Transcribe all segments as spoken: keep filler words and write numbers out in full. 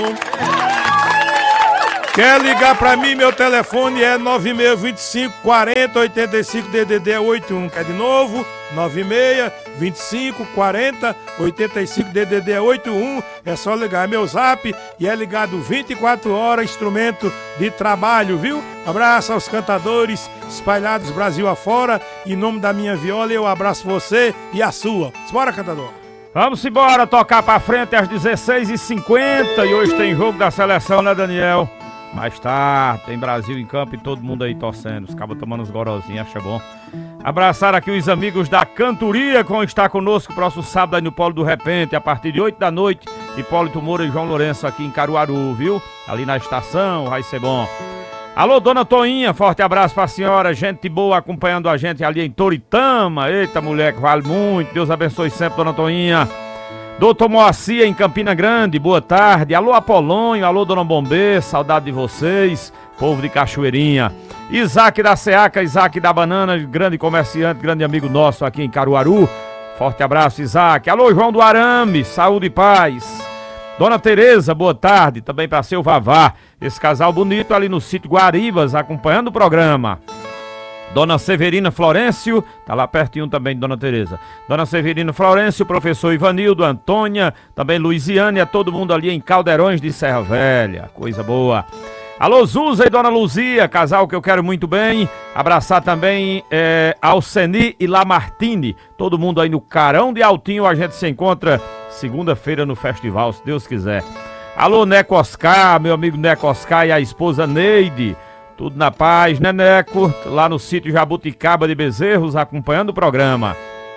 Quer ligar pra mim? Meu telefone é nove seis dois cinco, quarenta, oitenta e cinco, D D D oitenta e um. Quer de novo? nove seis dois cinco, quarenta, oitenta e cinco, D D D oitenta e um. É só ligar, é meu zap e é ligado vinte e quatro horas, instrumento de trabalho, viu? Abraço aos cantadores espalhados Brasil afora. Em nome da minha viola, eu abraço você e a sua. Bora, cantador! Vamos embora, tocar pra frente às dezesseis e cinquenta e hoje tem jogo da seleção, né, Daniel? Mais tarde, tem Brasil em campo e todo mundo aí torcendo, os cabos tomando uns gorozinhos, acha bom. Abraçar aqui os amigos da Cantoria, que vão estar conosco próximo sábado aí no Polo do Repente, a partir de oito da noite, Hipólito Moura e João Lourenço aqui em Caruaru, viu? Ali na estação, vai ser bom. Alô, dona Toinha, forte abraço pra senhora, gente boa acompanhando a gente ali em Toritama. Eita, mulher que vale muito, Deus abençoe sempre, dona Toinha. Doutor Moacir em Campina Grande, boa tarde. Alô, Apolônio, alô, dona Bombê, saudade de vocês, povo de Cachoeirinha. Isaac da Seaca, Isaac da Banana, grande comerciante, grande amigo nosso aqui em Caruaru. Forte abraço, Isaac. Alô, João do Arame, saúde e paz. Dona Tereza, boa tarde, também para seu Vavá. Esse casal bonito ali no sítio Guaribas, acompanhando o programa. Dona Severina Florencio, tá lá pertinho também de Dona Tereza. Dona Severina Florencio, professor Ivanildo, Antônia, também Luiziane, todo mundo ali em Caldeirões de Serra Velha, coisa boa. Alô, Zuza e Dona Luzia, casal que eu quero muito bem. Abraçar também é, Alceni e Lamartine, todo mundo aí no Carão de Altinho, a gente se encontra segunda-feira no festival, se Deus quiser. Alô, Neco Oscar, meu amigo Neco Oscar e a esposa Neide. Tudo na paz, né, Neco? Lá no sítio Jabuticaba de Bezerros, acompanhando o programa.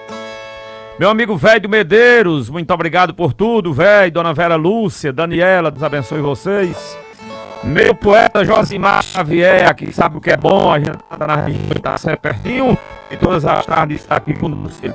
Meu amigo Velho Medeiros, muito obrigado por tudo, velho. Dona Vera Lúcia, Daniela, Deus abençoe vocês. Meu poeta Josimar Xavier, aqui sabe o que é bom, a gente tá na região, tá sempre pertinho. E todas as tardes está aqui com você.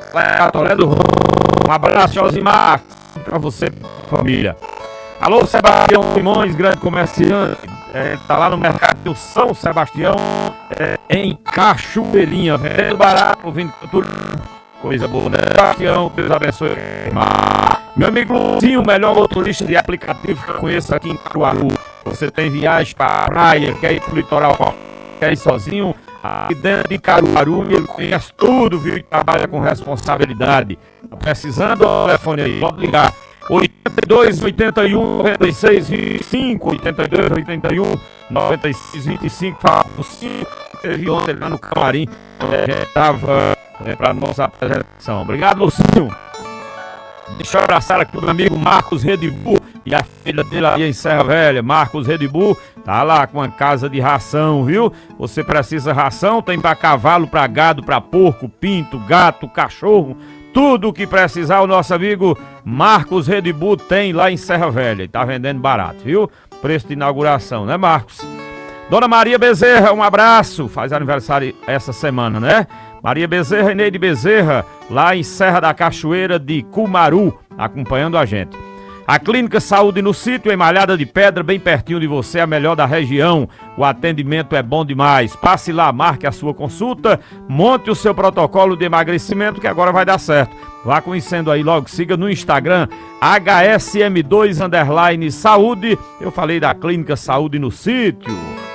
Um abraço, Josimar, pra você, família. Alô, Sebastião Simões, grande comerciante. É, tá lá no mercado do São Sebastião, é, em Cachoeirinha, vendendo barato, ouvindo tudo, coisa boa, né? Sebastião, Deus abençoe. Meu amigo Luzinho, o melhor motorista de aplicativo que eu conheço aqui em Caruaru. Você tem viagem pra praia, quer ir pro litoral, quer ir sozinho, aqui dentro de Caruaru, ele conhece tudo, viu? E trabalha com responsabilidade. Tá precisando, ó, telefone aí, pode ligar. oitenta e dois, oitenta e um, noventa e seis, vinte e cinco, oitenta e dois, oitenta e um, noventa e seis, vinte e cinco, fala com cinco, teve ontem lá no camarim, onde a gente tava é, pra nossa apresentação. Obrigado, Lucinho. Deixa eu abraçar aqui o meu amigo Marcos Redibu e a filha dele ali em Serra Velha. Marcos Redibu tá lá com a casa de ração, viu? Você precisa ração, tem pra cavalo, pra gado, pra porco, pinto, gato, cachorro. Tudo o que precisar o nosso amigo Marcos Redibu tem lá em Serra Velha. Ele tá vendendo barato, viu? Preço de inauguração, né, Marcos? Dona Maria Bezerra, um abraço. Faz aniversário essa semana, né? Maria Bezerra e Neide Bezerra, lá em Serra da Cachoeira de Cumaru, acompanhando a gente. A Clínica Saúde no Sítio, em Malhada de Pedra, bem pertinho de você, a melhor da região. O atendimento é bom demais. Passe lá, marque a sua consulta, monte o seu protocolo de emagrecimento que agora vai dar certo. Vá conhecendo aí logo, siga no Instagram, H S M dois underline saúde. Eu falei da Clínica Saúde no Sítio.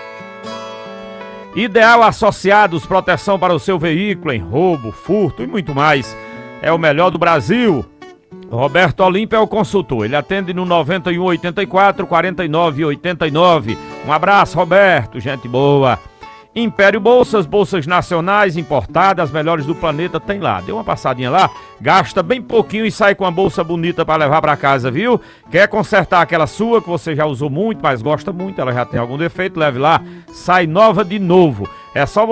Ideal Associados, proteção para o seu veículo em roubo, furto e muito mais. É o melhor do Brasil. Roberto Olímpio é o consultor, ele atende no noventa e um, oitenta e quatro, quarenta e nove, oitenta e nove. Um abraço, Roberto, gente boa. Império Bolsas, bolsas nacionais, importadas, as melhores do planeta, tem lá. Dê uma passadinha lá, gasta bem pouquinho e sai com uma bolsa bonita para levar para casa, viu? Quer consertar aquela sua que você já usou muito, mas gosta muito, ela já tem algum defeito, leve lá, sai nova de novo. É só